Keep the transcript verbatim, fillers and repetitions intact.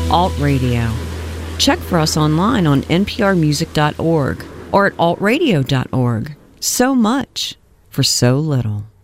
Alt Radio. Check for us online on n p r music dot org or at alt radio dot org. So much for so little.